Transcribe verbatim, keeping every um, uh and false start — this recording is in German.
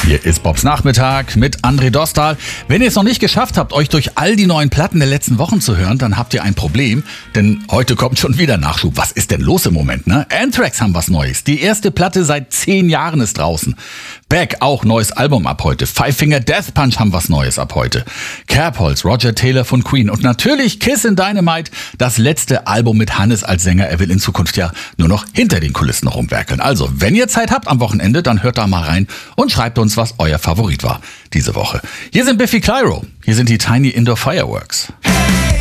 Hier ist Bobs Nachmittag mit André Dostal. Wenn ihr es noch nicht geschafft habt, euch durch all die neuen Platten der letzten Wochen zu hören, dann habt ihr ein Problem, denn heute kommt schon wieder Nachschub. Was ist denn los im Moment, ne? Anthrax haben was Neues. Die erste Platte seit zehn Jahren ist draußen. Beck, auch neues Album ab heute. Five Finger Death Punch haben was Neues ab heute. Kerbholz, Roger Taylor von Queen und natürlich Kiss in Dynamite, das letzte Album mit Hannes als Sänger. Er will in Zukunft ja nur noch hinter den Kulissen rumwerkeln. Also, wenn ihr Zeit habt am Wochenende, dann hört da mal rein und schreibt uns, was euer Favorit war diese Woche. Hier sind Biffy Clyro, hier sind die Tiny Indoor Fireworks.